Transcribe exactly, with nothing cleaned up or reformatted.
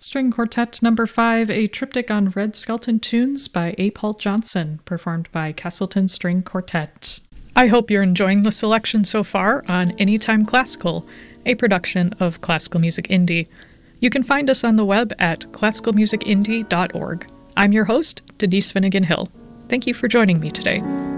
String Quartet Number five, a triptych on Red Skelton tunes by A. Paul Johnson, performed by Castleton String Quartet. I hope you're enjoying the selection so far on Anytime Classical, a production of Classical Music Indie. You can find us on the web at classical music indie dot org. I'm your host, Denise Finnegan Hill. Thank you for joining me today.